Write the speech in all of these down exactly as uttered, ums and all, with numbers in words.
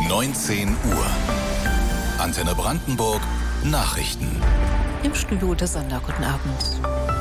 neunzehn Uhr. Antenne Brandenburg Nachrichten. Im Studio der Sonder, guten Abend.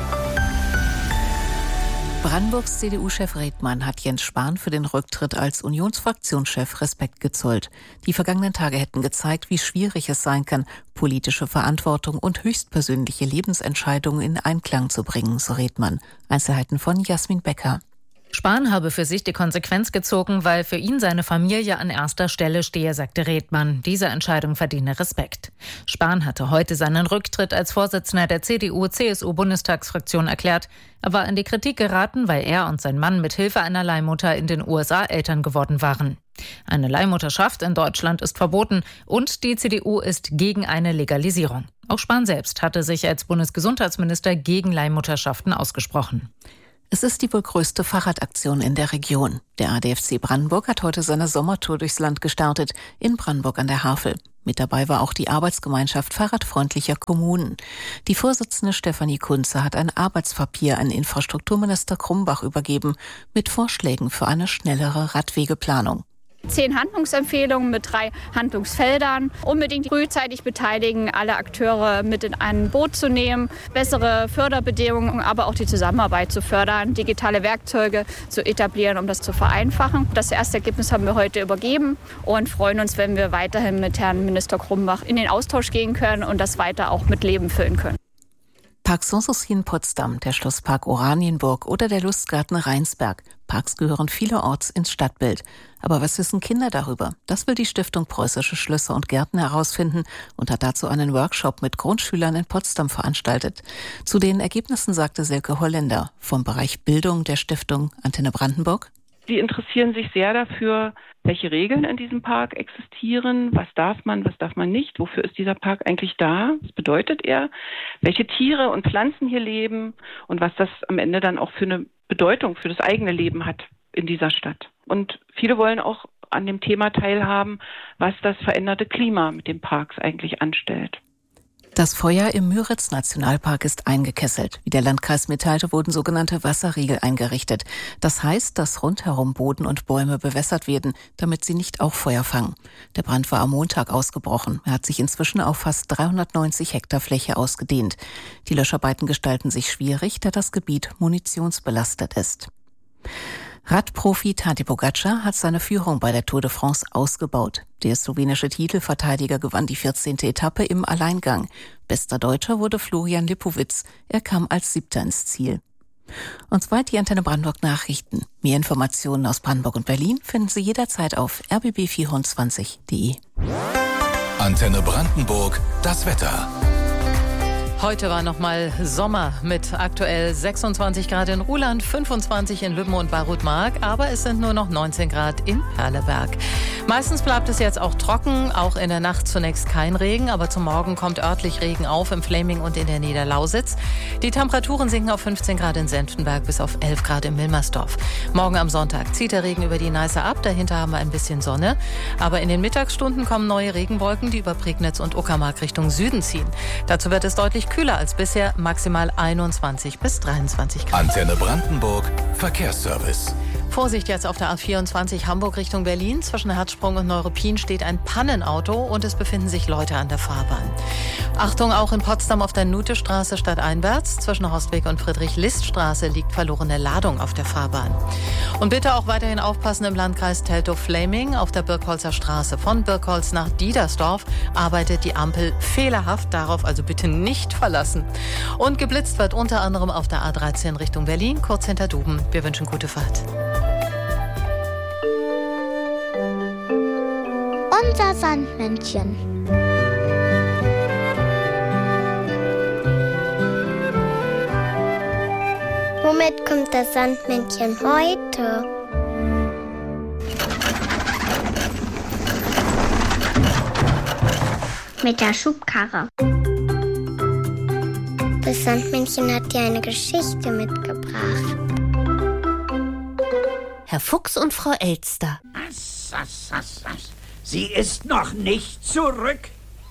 Brandenburgs C D U-Chef Redmann hat Jens Spahn für den Rücktritt als Unionsfraktionschef Respekt gezollt. Die vergangenen Tage hätten gezeigt, wie schwierig es sein kann, politische Verantwortung und höchstpersönliche Lebensentscheidungen in Einklang zu bringen, so Redmann. Einzelheiten von Jasmin Becker. Spahn habe für sich die Konsequenz gezogen, weil für ihn seine Familie an erster Stelle stehe, sagte Redmann. Diese Entscheidung verdiene Respekt. Spahn hatte heute seinen Rücktritt als Vorsitzender der C D U-C S U-Bundestagsfraktion erklärt. Er war in die Kritik geraten, weil er und sein Mann mit Hilfe einer Leihmutter in den U S A Eltern geworden waren. Eine Leihmutterschaft in Deutschland ist verboten und die C D U ist gegen eine Legalisierung. Auch Spahn selbst hatte sich als Bundesgesundheitsminister gegen Leihmutterschaften ausgesprochen. Es ist die wohl größte Fahrradaktion in der Region. Der A D F C Brandenburg hat heute seine Sommertour durchs Land gestartet, in Brandenburg an der Havel. Mit dabei war auch die Arbeitsgemeinschaft fahrradfreundlicher Kommunen. Die Vorsitzende Stefanie Kunze hat ein Arbeitspapier an Infrastrukturminister Krumbach übergeben, mit Vorschlägen für eine schnellere Radwegeplanung. Zehn Handlungsempfehlungen mit drei Handlungsfeldern. Unbedingt frühzeitig beteiligen, alle Akteure mit in ein Boot zu nehmen, bessere Förderbedingungen, aber auch die Zusammenarbeit zu fördern, digitale Werkzeuge zu etablieren, um das zu vereinfachen. Das erste Ergebnis haben wir heute übergeben und freuen uns, wenn wir weiterhin mit Herrn Minister Krumbach in den Austausch gehen können und das weiter auch mit Leben füllen können. Park Sanssouci in Potsdam, der Schlosspark Oranienburg oder der Lustgarten Rheinsberg. Parks gehören vielerorts ins Stadtbild. Aber was wissen Kinder darüber? Das will die Stiftung Preußische Schlösser und Gärten herausfinden und hat dazu einen Workshop mit Grundschülern in Potsdam veranstaltet. Zu den Ergebnissen sagte Silke Holländer vom Bereich Bildung der Stiftung Antenne Brandenburg. Sie interessieren sich sehr dafür, welche Regeln in diesem Park existieren, was darf man, was darf man nicht, wofür ist dieser Park eigentlich da, was bedeutet er, welche Tiere und Pflanzen hier leben und was das am Ende dann auch für eine Bedeutung für das eigene Leben hat in dieser Stadt. Und viele wollen auch an dem Thema teilhaben, was das veränderte Klima mit den Parks eigentlich anstellt. Das Feuer im Müritz-Nationalpark ist eingekesselt. Wie der Landkreis mitteilte, wurden sogenannte Wasserriegel eingerichtet. Das heißt, dass rundherum Boden und Bäume bewässert werden, damit sie nicht auch Feuer fangen. Der Brand war am Montag ausgebrochen. Er hat sich inzwischen auf fast dreihundertneunzig Hektar Fläche ausgedehnt. Die Löscharbeiten gestalten sich schwierig, da das Gebiet munitionsbelastet ist. Radprofi Tadej Pogačar hat seine Führung bei der Tour de France ausgebaut. Der slowenische Titelverteidiger gewann die vierzehnte Etappe im Alleingang. Bester Deutscher wurde Florian Lipowitz. Er kam als Siebter ins Ziel. Und zweit die Antenne Brandenburg Nachrichten. Mehr Informationen aus Brandenburg und Berlin finden Sie jederzeit auf r b b vierundzwanzig punkt d e. Antenne Brandenburg, das Wetter. Heute war nochmal Sommer mit aktuell sechsundzwanzig Grad in Ruhland, fünfundzwanzig in Lübben und Barutmark, aber es sind nur noch neunzehn Grad in Perleberg. Meistens bleibt es jetzt auch trocken, auch in der Nacht zunächst kein Regen, aber zum Morgen kommt örtlich Regen auf im Fläming und in der Niederlausitz. Die Temperaturen sinken auf fünfzehn Grad in Senftenberg bis auf elf Grad in Milmersdorf. Morgen am Sonntag zieht der Regen über die Neiße ab, dahinter haben wir ein bisschen Sonne, aber in den Mittagsstunden kommen neue Regenwolken, die über Prignitz und Uckermark Richtung Süden ziehen. Dazu wird es deutlich kühler als bisher, maximal einundzwanzig bis dreiundzwanzig Grad. Antenne Brandenburg Verkehrsservice. Vorsicht jetzt auf der A vierundzwanzig Hamburg Richtung Berlin. Zwischen Herzsprung und Neuruppin steht ein Pannenauto und es befinden sich Leute an der Fahrbahn. Achtung, auch in Potsdam auf der Nutestraße stadteinwärts. Zwischen Horstweg und Friedrich-List-Straße liegt verlorene Ladung auf der Fahrbahn. Und bitte auch weiterhin aufpassen im Landkreis Teltow-Fläming auf der Birkholzer Straße. Von Birkholz nach Diedersdorf arbeitet die Ampel fehlerhaft. Darauf also bitte nicht verlassen. Und geblitzt wird unter anderem auf der A dreizehn Richtung Berlin, kurz hinter Duben. Wir wünschen gute Fahrt. Unser Sandmännchen. Womit kommt das Sandmännchen heute? Mit der Schubkarre. Das Sandmännchen hat dir eine Geschichte mitgebracht. Herr Fuchs und Frau Elster. Was, was, was, was? Sie ist noch nicht zurück.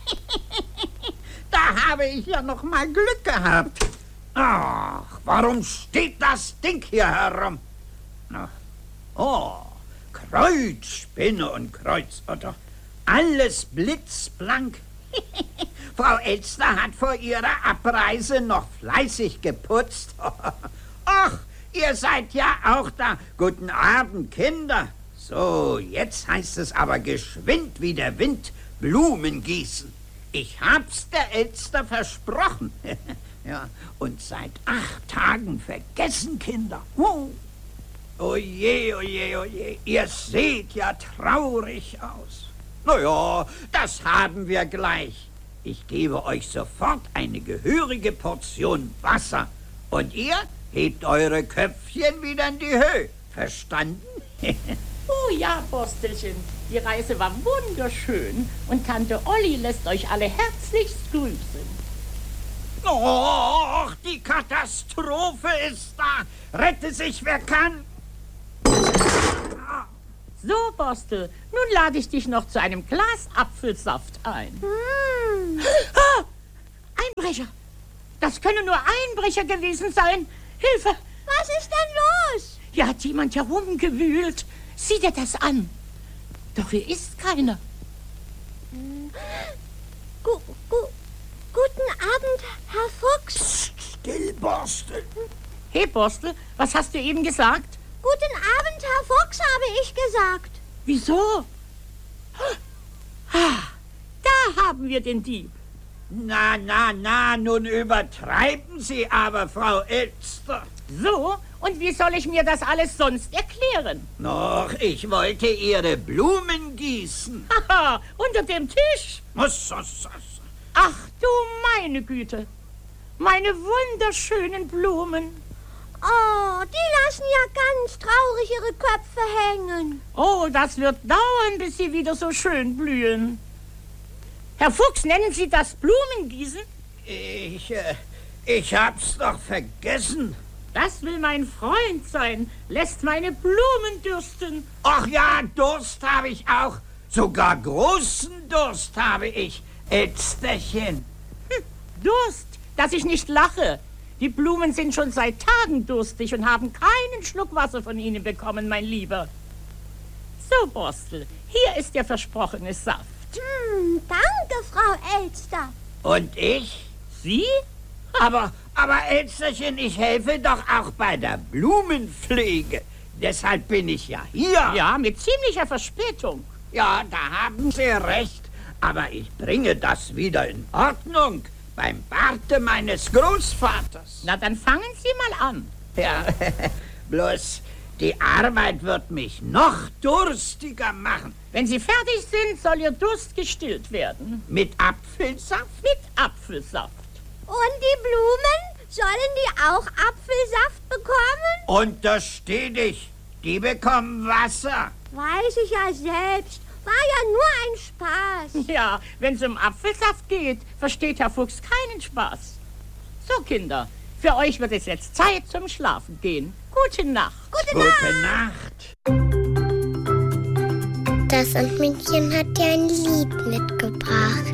Da habe ich ja noch mal Glück gehabt. Ach, warum steht das Ding hier herum? Oh, Kreuzspinne und Kreuzotter. Alles blitzblank. Frau Elster hat vor ihrer Abreise noch fleißig geputzt. Ach, ihr seid ja auch da. Guten Abend, Kinder. So, jetzt heißt es aber geschwind wie der Wind Blumen gießen. Ich hab's der Elster versprochen. Ja, und seit acht Tagen vergessen, Kinder. Oh, oh je, oh je, oh je. Ihr seht ja traurig aus. Na ja, das haben wir gleich. Ich gebe euch sofort eine gehörige Portion Wasser. Und ihr hebt eure Köpfchen wieder in die Höhe. Verstanden? Oh ja, Borstelchen, die Reise war wunderschön und Tante Olli lässt euch alle herzlichst grüßen. Och, die Katastrophe ist da. Rette sich, wer kann. So, Borstel, nun lade ich dich noch zu einem Glas Apfelsaft ein. Mm. Ah, Einbrecher! Das können nur Einbrecher gewesen sein. Hilfe! Was ist denn los? Hier hat jemand herumgewühlt. Sieh dir das an. Doch hier ist keiner. Gu gu guten Abend, Herr Fuchs. Psst, still, Borstel. Hey, Borstel, was hast du eben gesagt? Guten Abend, Herr Fuchs, habe ich gesagt. Wieso? Ah, da haben wir den Dieb. Na, na, na, nun übertreiben Sie aber, Frau Elster. So? Und wie soll ich mir das alles sonst erklären? Noch, ich wollte Ihre Blumen gießen. Haha, unter dem Tisch. Was, was, was? Ach du meine Güte. Meine wunderschönen Blumen. Oh, die lassen ja ganz traurig ihre Köpfe hängen. Oh, das wird dauern, bis sie wieder so schön blühen. Herr Fuchs, nennen Sie das Blumengießen? Ich, äh, ich hab's doch vergessen. Das will mein Freund sein, lässt meine Blumen dürsten. Ach ja, Durst habe ich auch. Sogar großen Durst habe ich, Elsterchen. Hm, Durst, dass ich nicht lache. Die Blumen sind schon seit Tagen durstig und haben keinen Schluck Wasser von Ihnen bekommen, mein Lieber. So, Borstel, hier ist der versprochene Saft. Hm, danke, Frau Elster. Und ich? Sie? Aber, aber Elsterchen, ich helfe doch auch bei der Blumenpflege. Deshalb bin ich ja hier. Ja, mit ziemlicher Verspätung. Ja, da haben Sie recht. Aber ich bringe das wieder in Ordnung. Beim Barte meines Großvaters. Na, dann fangen Sie mal an. Ja, bloß die Arbeit wird mich noch durstiger machen. Wenn Sie fertig sind, soll Ihr Durst gestillt werden. Mit Apfelsaft? Mit Apfelsaft. Und die Blumen? Sollen die auch Apfelsaft bekommen? Untersteh dich. Die bekommen Wasser. Weiß ich ja selbst. War ja nur ein Spaß. Ja, wenn es um Apfelsaft geht, versteht Herr Fuchs keinen Spaß. So, Kinder, für euch wird es jetzt Zeit zum Schlafen gehen. Gute Nacht. Gute, Gute Nacht. Nacht. Das Sandmännchen hat dir ein Lied mitgebracht.